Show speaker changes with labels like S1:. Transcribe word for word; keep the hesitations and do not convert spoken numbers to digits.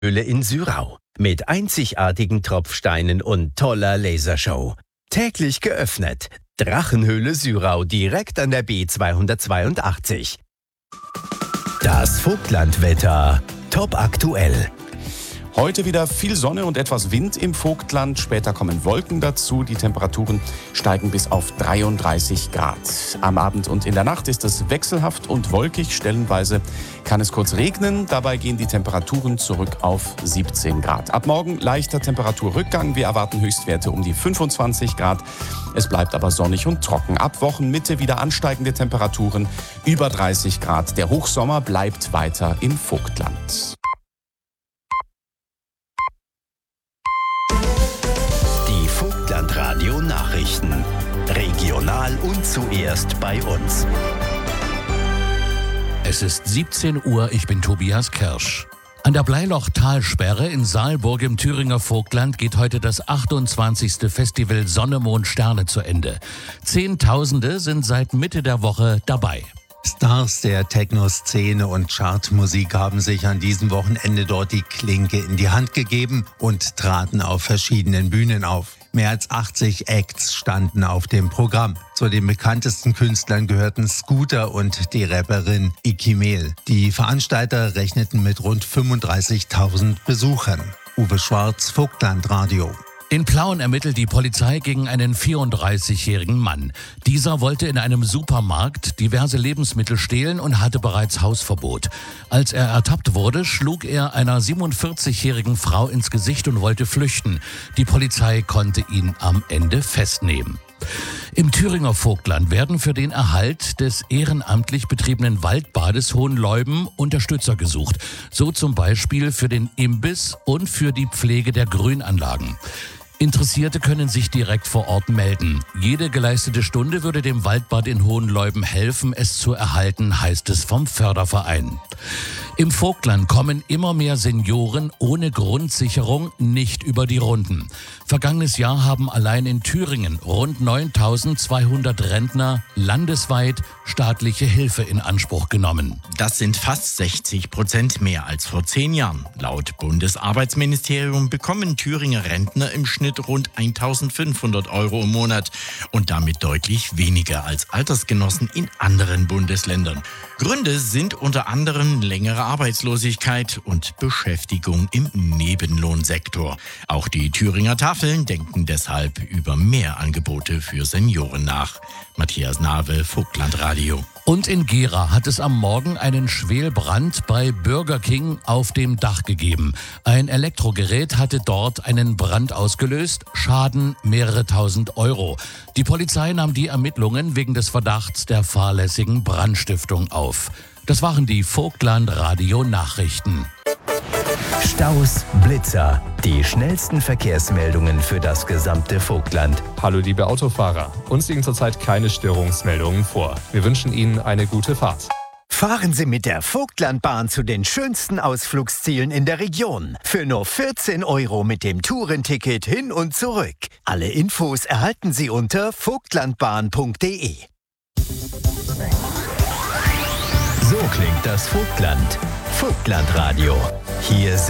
S1: Höhle in Syrau mit einzigartigen Tropfsteinen und toller Lasershow. Täglich geöffnet. Drachenhöhle Syrau direkt an der B zweihundertzweiundachtzig. Das Vogtlandwetter. Top aktuell.
S2: Heute wieder viel Sonne und etwas Wind im Vogtland. Später kommen Wolken dazu. Die Temperaturen steigen bis auf dreiunddreißig Grad. Am Abend und in der Nacht ist es wechselhaft und wolkig. Stellenweise kann es kurz regnen. Dabei gehen die Temperaturen zurück auf siebzehn Grad. Ab morgen leichter Temperaturrückgang. Wir erwarten Höchstwerte um die fünfundzwanzig Grad. Es bleibt aber sonnig und trocken. Ab Wochenmitte wieder ansteigende Temperaturen über dreißig Grad. Der Hochsommer bleibt weiter im Vogtland.
S1: Radio Nachrichten. Regional und zuerst bei uns.
S3: Es ist siebzehn Uhr, ich bin Tobias Kirsch. An der Bleiloch-Talsperre in Saalburg im Thüringer Vogtland geht heute das achtundzwanzigste Festival Sonne, Mond, Sterne zu Ende. Zehntausende sind seit Mitte der Woche dabei.
S4: Stars der Techno-Szene und Chartmusik haben sich an diesem Wochenende dort die Klinke in die Hand gegeben und traten auf verschiedenen Bühnen auf. Mehr als achtzig Acts standen auf dem Programm. Zu den bekanntesten Künstlern gehörten Scooter und die Rapperin Ikimel. Die Veranstalter rechneten mit rund fünfunddreißigtausend Besuchern. Uwe Schwarz, Vogtlandradio.
S3: In Plauen ermittelt die Polizei gegen einen vierunddreißigjährigen Mann. Dieser wollte in einem Supermarkt diverse Lebensmittel stehlen und hatte bereits Hausverbot. Als er ertappt wurde, schlug er einer siebenundvierzigjährigen Frau ins Gesicht und wollte flüchten. Die Polizei konnte ihn am Ende festnehmen. Im Thüringer Vogtland werden für den Erhalt des ehrenamtlich betriebenen Waldbades Hohenleuben Unterstützer gesucht. So zum Beispiel für den Imbiss und für die Pflege der Grünanlagen. Interessierte können sich direkt vor Ort melden. Jede geleistete Stunde würde dem Waldbad in Hohenleuben helfen, es zu erhalten, heißt es vom Förderverein. Im Vogtland kommen immer mehr Senioren ohne Grundsicherung nicht über die Runden. Vergangenes Jahr haben allein in Thüringen rund neuntausendzweihundert Rentner landesweit staatliche Hilfe in Anspruch genommen.
S5: Das sind fast sechzig Prozent mehr als vor zehn Jahren. Laut Bundesarbeitsministerium bekommen Thüringer Rentner im Schnitt rund eintausendfünfhundert Euro im Monat und damit deutlich weniger als Altersgenossen in anderen Bundesländern. Gründe sind unter anderem längere Arbeitslosigkeit und Beschäftigung im Nebenlohnsektor. Auch die Thüringer Tafeln denken deshalb über mehr Angebote für Senioren nach. Matthias Nawe, Vogtlandradio.
S3: Und in Gera hat es am Morgen einen Schwelbrand bei Burger King auf dem Dach gegeben. Ein Elektrogerät hatte dort einen Brand ausgelöst, Schaden mehrere tausend Euro. Die Polizei nahm die Ermittlungen wegen des Verdachts der fahrlässigen Brandstiftung auf. Das waren die Vogtland-Radio-Nachrichten.
S1: Staus, Blitzer, die schnellsten Verkehrsmeldungen für das gesamte Vogtland.
S6: Hallo liebe Autofahrer, uns liegen zurzeit keine Störungsmeldungen vor. Wir wünschen Ihnen eine gute Fahrt.
S1: Fahren Sie mit der Vogtlandbahn zu den schönsten Ausflugszielen in der Region. Für nur vierzehn Euro mit dem Tourenticket hin und zurück. Alle Infos erhalten Sie unter vogtlandbahn punkt de. So klingt das Vogtland. Vogtlandradio. Hier sind